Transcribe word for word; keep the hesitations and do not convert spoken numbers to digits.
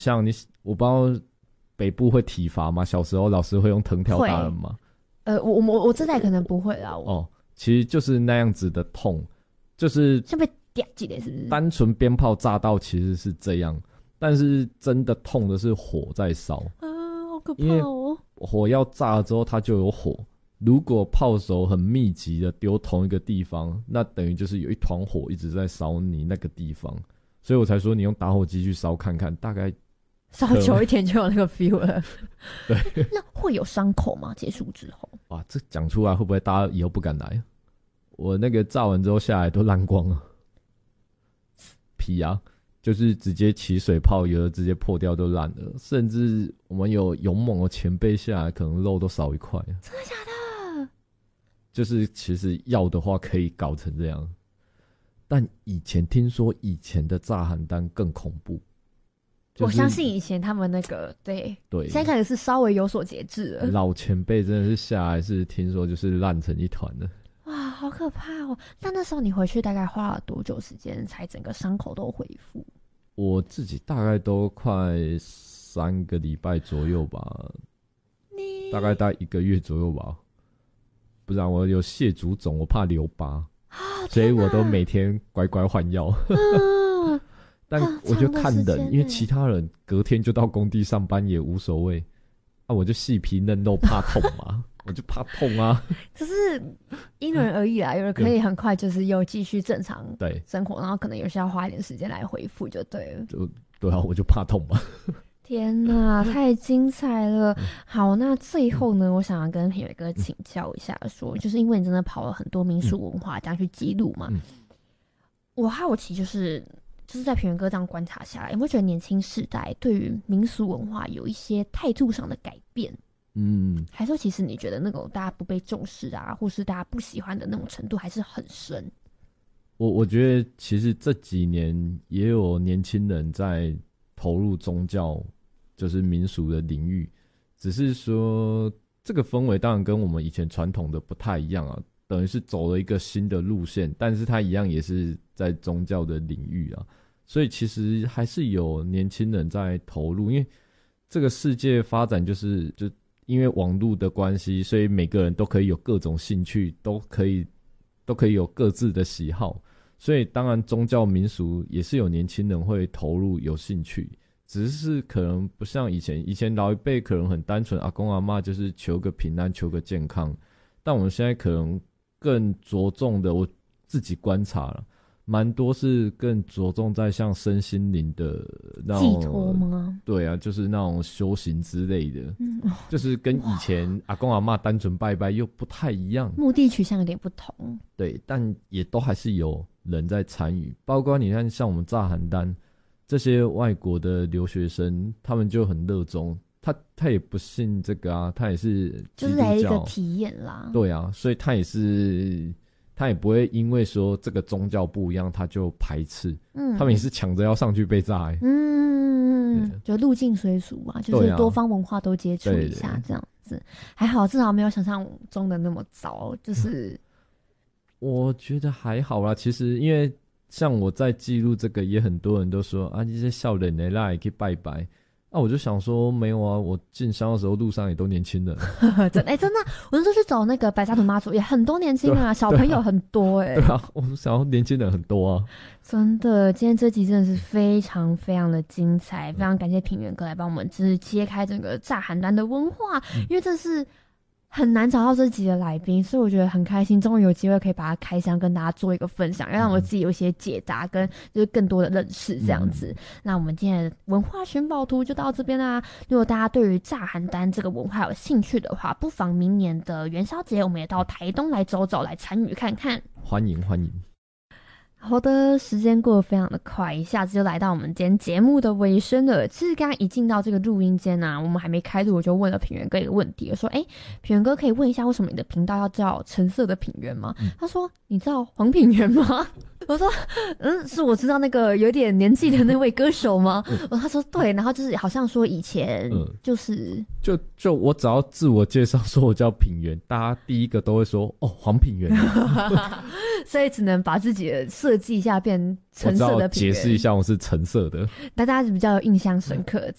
像你，我不知道北部会体罚吗？小时候老师会用藤条打人吗？ 呃，我我我这代可能不会啦。 哦，其实就是那样子的痛，就是像被嗲起来，是不是？ 单纯鞭炮炸到其实是这样，但是真的痛的是火在烧啊，好可怕哦！ 火要炸了之后，它就有火。如果炮手很密集的丢同一个地方，那等于就是有一团火一直在烧你那个地方，所以我才说你用打火机去烧看看，大概烧久一点就有那个 feel 了。 对， 那会有伤口吗？结束之后？ 哇，这讲出来会不会大家以后不敢来？我那个炸完之后下来都烂光了，皮啊，就是直接起水泡，有的直接破掉都烂了，甚至我们有勇猛的前辈下来，可能肉都少一块。 真的假的？ 就是其实要的话可以搞成这样，但以前听说以前的炸邯郸更恐怖。就是、 我相信以前他们那个对对， 现在可能是稍微有所节制了。 老前辈真的是下来是听说就是烂成一团的。 哇，好可怕哦！那那时候你回去大概花了多久时间才整个伤口都恢复？ 我自己大概都快三个礼拜左右吧，大概大概一个月左右吧。不然我有蟹足肿，我怕留疤、啊、所以我都每天乖乖换药、啊、但我就看人，因为其他人隔天就到工地上班也无所谓啊，我就细皮嫩肉怕痛嘛我就怕痛啊， 就是因人而异啦，有人可以很快就是又继续正常生活，然后可能有些要花一点时间来恢复就对了。 就对啊，我就怕痛嘛天哪，太精彩了！好，那最后呢，我想要跟品伟哥请教一下说，说就是因为你真的跑了很多民俗文化这样去记录嘛，嗯、我好奇就是就是在品伟哥这样观察下来，有没有觉得年轻世代对于民俗文化有一些态度上的改变？嗯，还是说其实你觉得那种大家不被重视啊，或是大家不喜欢的那种程度还是很深？ 我我觉得其实这几年也有年轻人在投入宗教，就是民俗的领域，只是说这个氛围当然跟我们以前传统的不太一样啊，等于是走了一个新的路线，但是它一样也是在宗教的领域啊，所以其实还是有年轻人在投入，因为这个世界发展就是就因为网络的关系，所以每个人都可以有各种兴趣，都可以都可以有各自的喜好，所以当然宗教民俗也是有年轻人会投入有兴趣，只是可能不像以前，以前老一辈可能很单纯，阿公阿嬷就是求个平安求个健康，但我们现在可能更着重的，我自己观察了蛮多是更着重在像身心灵的那种寄托吗？ 对啊，就是那种修行之类的、嗯、就是跟以前阿公阿嬷单纯拜拜又不太一样， 目的取向有点不同， 对，但也都还是有人在参与，包括你看像我们炸邯郸这些外国的留学生，他们就很热衷，他他也不信这个啊，他也是基督教， 就是来一个体验啦， 对啊，所以他也是他也不会因为说这个宗教不一样他就排斥，嗯，他们也是抢着要上去被炸、欸、 嗯，就入境随俗嘛，就是多方文化都接触一下这样子、啊、还好至少没有想象中的那么糟，就是我觉得还好啦，其实因为像我在记录这个，也很多人都说啊，这些少年的啦也可以拜拜。那、啊、我就想说，没有啊，我进香的时候路上也都年轻人。 真的、欸、真的，我那时候去走那个白沙屯妈祖，也很多年轻人啊，小朋友很多哎、欸。 对啊，我想要年轻人很多啊。 真的，今天这集真的是非常非常的精彩，非常感谢品源哥来帮我们就是揭开整个炸邯郸的文化，嗯、因为这是很难找到这集的来宾，所以我觉得很开心，终于有机会可以把它开箱跟大家做一个分享，让我自己有一些解答跟就是更多的认识这样子、嗯、那我们今天的文化寻宝图就到这边啦。如果大家对于炸邯郸这个文化有兴趣的话，不妨明年的元宵节我们也到台东来走走，来参与看看。 欢迎欢迎。 好的，时间过得非常的快，一下子就来到我们今天节目的尾声了。其实刚刚一进到这个录音间啊，我们还没开录，我就问了品源哥一个问题，我说：“哎，品源哥可以问一下，为什么你的频道要叫橙色的品源吗？”嗯、他说：“你知道黄品源吗？” 我说，嗯，是我知道那个有点年纪的那位歌手吗？嗯、他说对，然后就是好像说以前就是、 嗯、就就我只要自我介绍说我叫品源，大家第一个都会说哦黄品源， 所以只能把自己的设计一下变橙色的品源。 解释一下我是橙色的， 大家比较有印象深刻。